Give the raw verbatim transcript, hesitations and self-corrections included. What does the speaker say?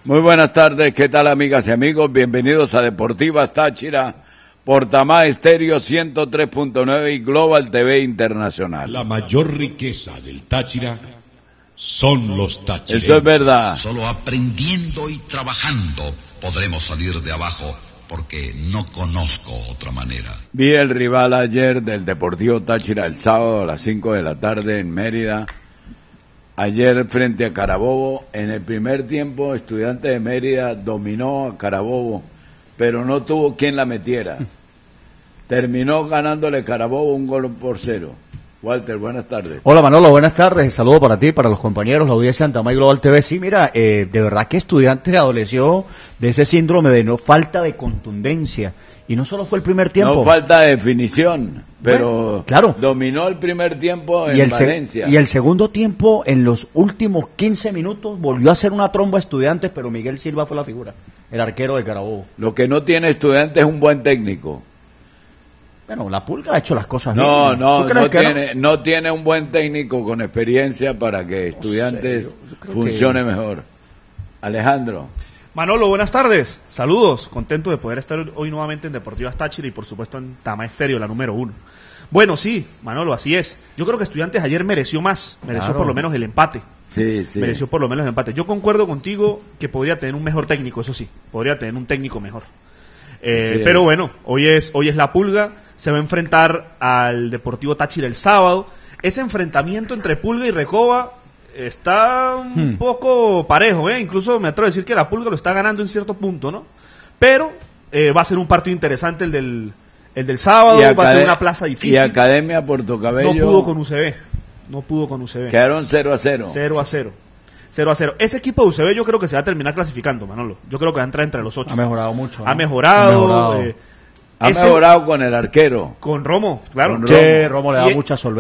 Muy buenas tardes, ¿qué tal amigas y amigos? Bienvenidos a Deportivas Táchira por Tamá Estéreo ciento tres punto nueve y Global T V Internacional. La mayor riqueza del Táchira son los tachirenses. Eso es verdad. Solo aprendiendo y trabajando podremos salir de abajo, porque no conozco otra manera. Vi el rival ayer del Deportivo Táchira el sábado a las cinco de la tarde en Mérida. Ayer frente a Carabobo, en el primer tiempo Estudiantes de Mérida dominó a Carabobo, pero no tuvo quien la metiera. Terminó ganándole Carabobo un gol por cero. Walter, buenas tardes. Hola Manolo, buenas tardes. Saludo para ti, para los compañeros, la audiencia de Tamá y Global T V. Sí, mira, eh, de verdad que Estudiantes adoleció de ese síndrome de no falta de contundencia. Y no solo fue el primer tiempo. No falta de definición, pero bueno, claro, dominó el primer tiempo en y el Valencia. Y el segundo tiempo, en los últimos quince minutos, volvió a hacer una tromba a Estudiantes, pero Miguel Silva fue la figura, el arquero de Carabobo. Lo que no tiene Estudiantes es un buen técnico. Bueno, la Pulga ha hecho las cosas no, bien. No, no, tiene, no? no tiene un buen técnico con experiencia para que Estudiantes no sé, yo, yo funcione que... mejor. Alejandro. Manolo, buenas tardes, saludos, contento de poder estar hoy nuevamente en Deportivas Táchira y por supuesto en Tamá Estéreo, la número uno. Bueno, sí, Manolo, así es. Yo creo que Estudiantes ayer mereció más, mereció claro. por lo menos el empate. Sí, sí. Mereció por lo menos el empate. Yo concuerdo contigo que podría tener un mejor técnico, eso sí, podría tener un técnico mejor. Eh, sí, pero bueno, hoy es, hoy es la Pulga, se va a enfrentar al Deportivo Táchira el sábado. Ese enfrentamiento entre Pulga y Recoba está un hmm. poco parejo, ¿eh? Incluso me atrevo a decir que la Pulga lo está ganando en cierto punto, ¿no? Pero eh, va a ser un partido interesante el del, el del sábado, va a ser una plaza difícil. Y Academia Portocabello no pudo con U C B, no pudo con U C B. Quedaron cero a cero. cero a cero. cero a cero. Ese equipo de U C B yo creo que se va a terminar clasificando, Manolo. Yo creo que va a entrar entre los ocho. Ha mejorado mucho, ¿no? Ha mejorado. Ha mejorado, eh, ha mejorado con el arquero. Con Romo, claro. Con Romo. Sí, Romo le da y, mucha solvencia.